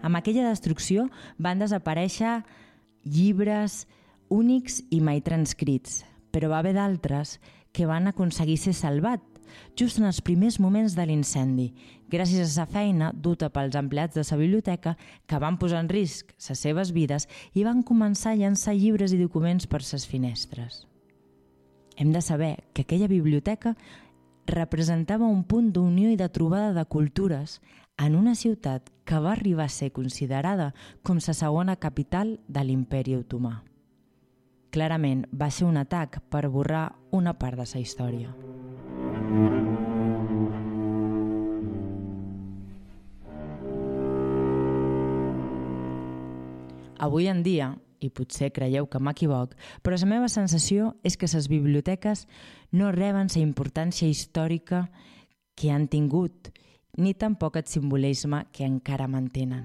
Amb aquella destrucció van desaparèixer llibres únics i mai transcrits, però va haver d'altres que van aconseguir ser salvats just en els primers moments de l'incendi, gràcies a la feina duta pels empleats de la biblioteca que van posar en risc les seves vides i van començar a llançar llibres i documents per les finestres. Hem de saber que aquella biblioteca representava un punt d'unió i de trobada de cultures en una ciutat que va arribar a ser considerada com la segona capital de l'Imperi Otomà. Clarament va ser un atac per borrar una part de la història. Avui en dia, i potser creieu que m'equivoc, però la meva sensació és que les biblioteques no reben la importància històrica que han tingut, ni tampoc el simbolisme que encara mantenen.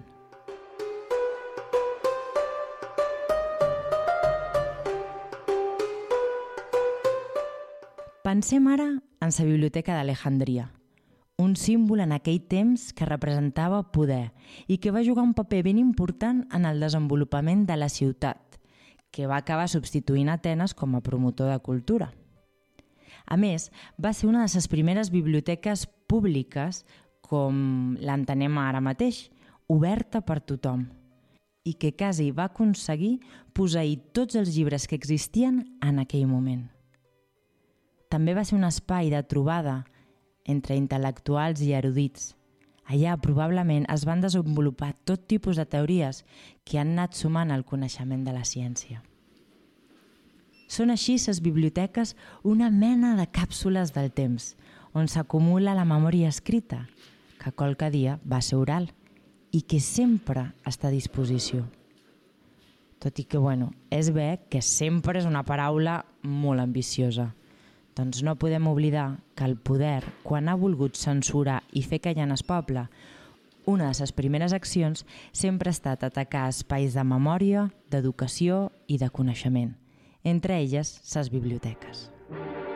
Pensem ara en la Biblioteca d'Alejandria, un símbol en aquell temps que representava poder i que va jugar un paper ben important en el desenvolupament de la ciutat, que va acabar substituint Atenes com a promotor de cultura. A més, va ser una de les primeres biblioteques públiques, com l'entenem ara mateix, oberta per tothom, i que quasi va aconseguir posseir tots els llibres que existien en aquell moment. També va ser un espai de trobada entre intel·lectuals i erudits. Allà probablement es van desenvolupar tot tipus de teories que han anat sumant al coneixement de la ciència. Són així les biblioteques una mena de càpsules del temps, on s'acumula la memòria escrita, que qualque dia va ser oral i que sempre està a disposició. Tot i que, és bé que sempre és una paraula molt ambiciosa. Doncs no podem oblidar que el poder, quan ha volgut censurar i fer callar el poble, una de les primeres accions sempre ha estat atacar espais de memòria, d'educació i de coneixement, entre elles les biblioteques.